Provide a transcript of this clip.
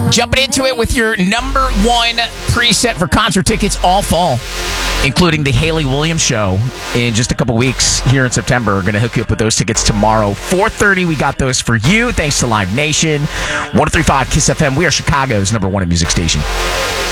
Jumping into it with your number one preset for concert tickets all fall, including the Haley Williams show in just a couple weeks here in September. We're going to hook you up with those tickets tomorrow. 4:30, we got those for you. Thanks to Live Nation. 103.5 KISS FM. We are Chicago's number one music station.